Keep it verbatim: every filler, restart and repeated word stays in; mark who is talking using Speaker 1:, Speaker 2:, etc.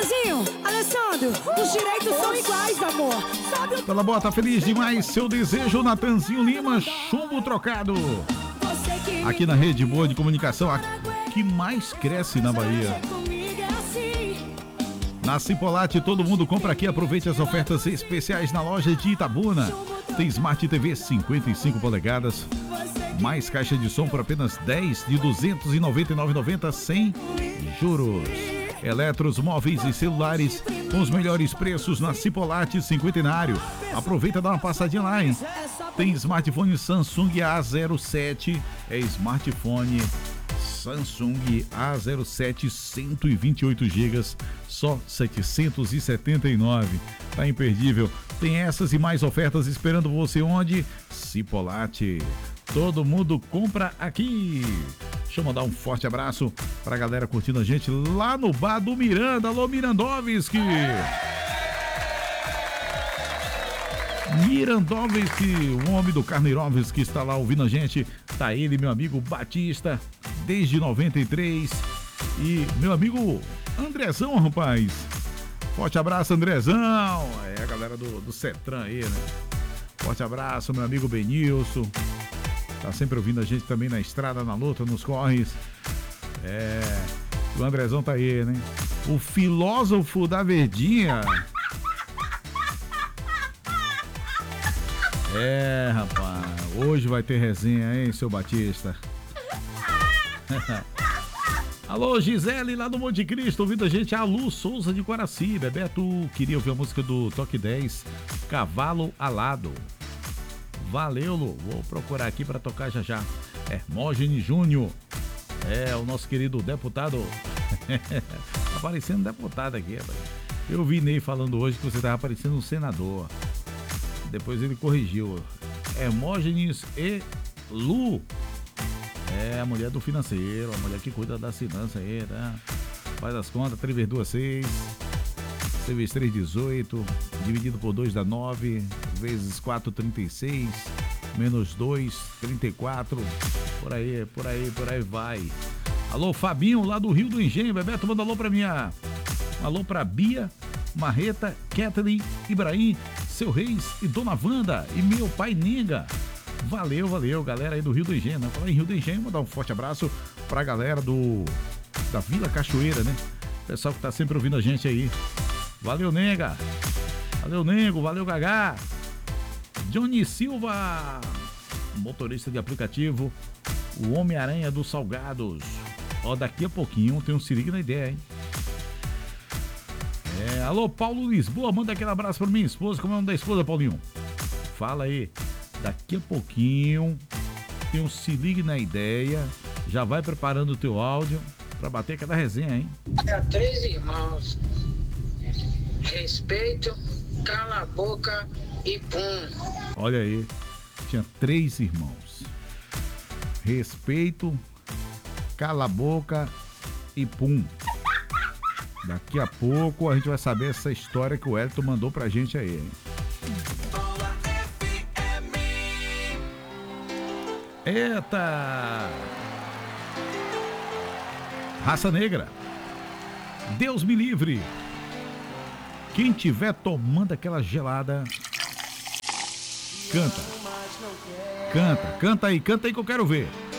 Speaker 1: Natanzinho, Alessandro, os direitos são iguais, amor. Sabe o...
Speaker 2: Pela boa, tá feliz demais. Seu desejo, Natanzinho Lima, chumbo trocado. Aqui na Rede Boa de Comunicação, a que mais cresce na Bahia. Na Cipolate, todo mundo compra aqui. Aproveite as ofertas especiais na loja de Itabuna. Tem Smart T V cinquenta e cinco polegadas, mais caixa de som por apenas dez de duzentos e noventa e nove reais e noventa centavos sem juros. Eletros, móveis e celulares com os melhores preços na Cipolate Cinquentenário. Aproveita e dá uma passadinha lá, hein? Tem smartphone Samsung A zero sete, é smartphone Samsung A zero sete, cento e vinte e oito gigas, só setecentos e setenta e nove reais. Tá imperdível. Tem essas e mais ofertas esperando você onde? Cipolate. Todo mundo compra aqui. Deixa eu mandar um forte abraço pra galera curtindo a gente lá no bar do Miranda. Alô, Mirandovski! Mirandovski, o homem do Carneirovski que está lá ouvindo a gente. Tá ele, meu amigo Batista, desde noventa e três. E meu amigo Andrezão, rapaz. Forte abraço, Andrezão. É a galera do, do Cetran aí, né? Forte abraço, meu amigo Benilson. Tá sempre ouvindo a gente também na estrada, na luta, nos corres. É, o Andrezão tá aí, né? O filósofo da Verdinha. É, rapaz, hoje vai ter resenha, hein, seu Batista? Alô, Gisele, lá do Monte Cristo, ouvindo a gente. A Lu Souza de Guaraci. Bebeto queria ouvir a música do Toque dez, Cavalo Alado. Valeu, Lu. Vou procurar aqui para tocar já já. Hermógenes Júnior. É, o nosso querido deputado. Aparecendo deputado aqui, rapaz. Eu vi Ney falando hoje que você estava aparecendo um senador. Depois ele corrigiu. Hermógenes e Lu. É a mulher do financeiro, a mulher que cuida da finança aí, tá? Faz as contas, três vezes duas, seis. seis vezes três, dezoito. Dividido por dois dá nove. Vezes quatro, trinta e seis. Menos dois, trinta e quatro. Por aí, por aí, por aí vai. Alô, Fabinho, lá do Rio do Engenho. Bebeto, manda alô pra minha. Alô pra Bia, Marreta, Kathleen, Ibrahim, Seu Reis e Dona Wanda. E meu pai Nenga. Valeu, valeu, galera aí do Rio do Engenho. Né? Falar em Rio do Engenho, vou dar um forte abraço pra galera do da Vila Cachoeira, né? Pessoal que tá sempre ouvindo a gente aí. Valeu, Nega. Valeu, Nego. Valeu, Gagá. Johnny Silva, motorista de aplicativo, o Homem-Aranha dos Salgados. Ó, daqui a pouquinho tem um Se Liga na Ideia, hein? É, alô, Paulo Lisboa, manda aquele abraço pra minha esposa. Como é o nome da esposa, Paulinho? Fala aí. Daqui a pouquinho tem um Se Ligue na Ideia. Já vai preparando o teu áudio pra bater aquela resenha, hein?
Speaker 3: É três irmãos. Respeito, cala a boca e pum.
Speaker 2: Olha aí. Tinha três irmãos. Respeito, cala a boca e pum. Daqui a pouco a gente vai saber essa história que o Elton mandou pra gente aí, hein? Eita! Raça Negra. Deus me livre. Quem tiver tomando aquela gelada, canta. Canta, canta aí, canta aí que eu quero ver.